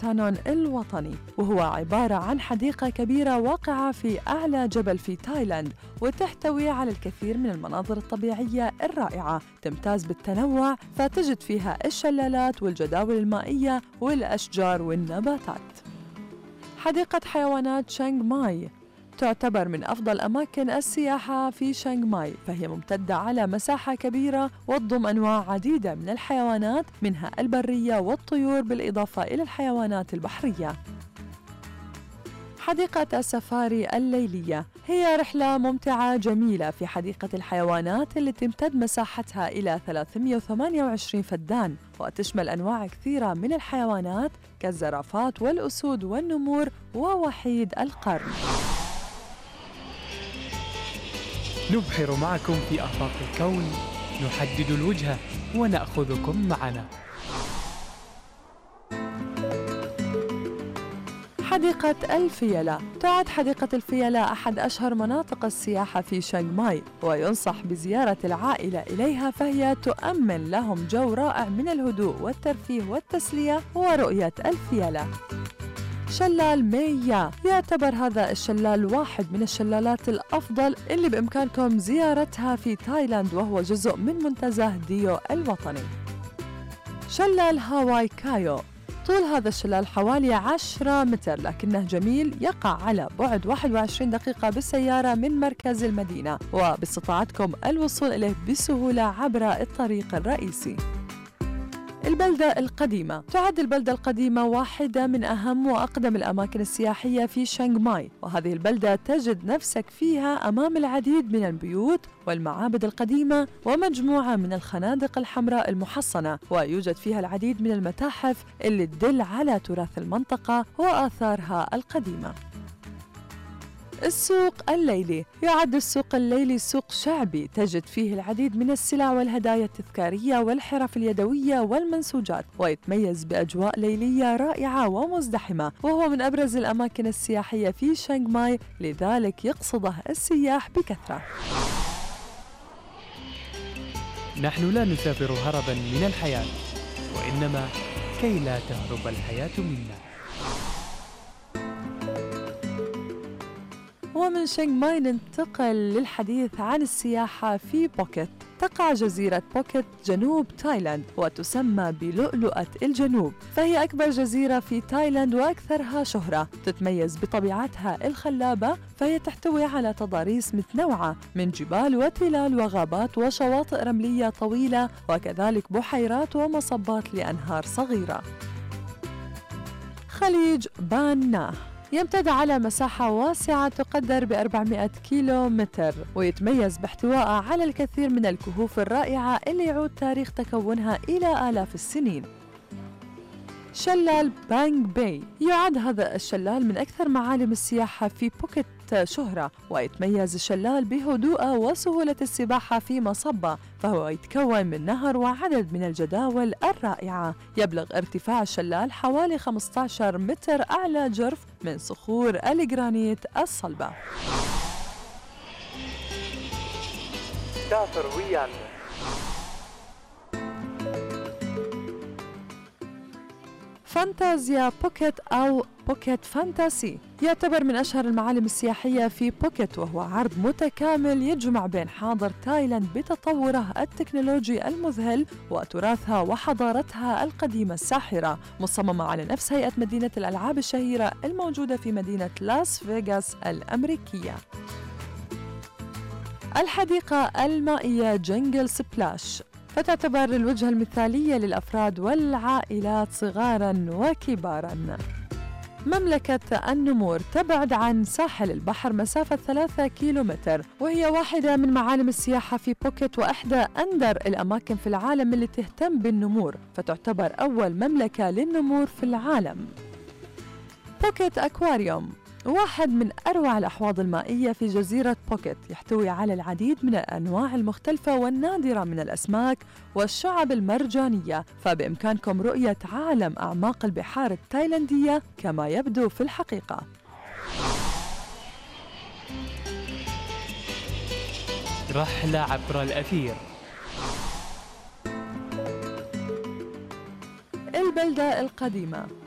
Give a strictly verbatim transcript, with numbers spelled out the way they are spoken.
بوتانون الوطني، وهو عبارة عن حديقة كبيرة واقعة في أعلى جبل في تايلاند، وتحتوي على الكثير من المناظر الطبيعية الرائعة تمتاز بالتنوع، فتجد فيها الشلالات والجداول المائية والأشجار والنباتات. حديقة حيوانات شانغ ماي تعتبر من أفضل أماكن السياحة في شانغ ماي، فهي ممتدة على مساحة كبيرة وتضم أنواع عديدة من الحيوانات منها البرية والطيور بالإضافة إلى الحيوانات البحرية. حديقة السفاري الليلية هي رحلة ممتعة جميلة في حديقة الحيوانات اللي تمتد مساحتها إلى ثلاثمئة وثمانية وعشرين فدان، وتشمل أنواع كثيرة من الحيوانات كالزرافات والأسود والنمور ووحيد القرن. نبحر معكم في آفاق الكون، نحدد الوجهة ونأخذكم معنا. حديقة الفيلة تعد حديقة الفيلة أحد أشهر مناطق السياحة في شانغ ماي، وينصح بزيارة العائلة إليها، فهي تؤمن لهم جو رائع من الهدوء والترفيه والتسلية ورؤية الفيلة. شلال ميا يعتبر هذا الشلال واحد من الشلالات الأفضل اللي بإمكانكم زيارتها في تايلاند، وهو جزء من منتزه ديو الوطني. شلال هاواي كايو طول هذا الشلال حوالي عشرة متر، لكنه جميل، يقع على بعد واحد وعشرين دقيقة بالسيارة من مركز المدينة، وباستطاعتكم الوصول إليه بسهولة عبر الطريق الرئيسي. البلدة القديمة تعد البلدة القديمة واحدة من أهم وأقدم الأماكن السياحية في شانغ ماي، وهذه البلدة تجد نفسك فيها أمام العديد من البيوت والمعابد القديمة ومجموعة من الخنادق الحمراء المحصنة، ويوجد فيها العديد من المتاحف اللي تدل على تراث المنطقة وآثارها القديمة. السوق الليلي يعد السوق الليلي سوق شعبي تجد فيه العديد من السلع والهدايا التذكارية والحرف اليدوية والمنسوجات، ويتميز بأجواء ليلية رائعة ومزدحمة، وهو من أبرز الأماكن السياحية في شانغ ماي، لذلك يقصده السياح بكثرة. نحن لا نسافر هربا من الحياة، وإنما كي لا تهرب الحياة منا. ومن شانغ ماي ننتقل للحديث عن السياحة في بوكيت. تقع جزيرة بوكيت جنوب تايلاند وتسمى بلؤلؤة الجنوب، فهي أكبر جزيرة في تايلاند وأكثرها شهرة. تتميز بطبيعتها الخلابة، فهي تحتوي على تضاريس متنوعة من جبال وتلال وغابات وشواطئ رملية طويلة، وكذلك بحيرات ومصبات لأنهار صغيرة. خليج بان نا يمتد على مساحة واسعة تقدر بأربعمئة كيلو متر، ويتميز باحتوائه على الكثير من الكهوف الرائعة اللي يعود تاريخ تكونها إلى آلاف السنين. شلال بانغ باي يعد هذا الشلال من أكثر معالم السياحة في بوكيت شهرة، ويتميز الشلال بهدوءه وسهولة السباحة في مصبة، فهو يتكون من نهر وعدد من الجداول الرائعة. يبلغ ارتفاع الشلال حوالي خمسة عشر متر أعلى جرف من صخور الجرانيت الصلبة. سافر ويانا. فانتازيا بوكيت أو بوكيت فانتاسي يعتبر من أشهر المعالم السياحية في بوكيت، وهو عرض متكامل يجمع بين حاضر تايلاند بتطوره التكنولوجي المذهل وتراثها وحضارتها القديمة الساحرة، مصممة على نفس هيئة مدينة الألعاب الشهيرة الموجودة في مدينة لاس فيغاس الأمريكية. الحديقة المائية جنجل سبلاش فتعتبر الوجهة المثالية للأفراد والعائلات صغاراً وكباراً. مملكة النمور تبعد عن ساحل البحر مسافة ثلاثة كيلومتر، وهي واحدة من معالم السياحة في بوكيت وإحدى أندر الأماكن في العالم اللي تهتم بالنمور، فتعتبر أول مملكة للنمور في العالم. بوكيت أكواريوم واحد من أروع الأحواض المائية في جزيرة بوكيت، يحتوي على العديد من الأنواع المختلفة والنادرة من الأسماك والشعب المرجانية، فبإمكانكم رؤية عالم أعماق البحار التايلاندية كما يبدو في الحقيقة. رحلة عبر الأثير. البلدة القديمة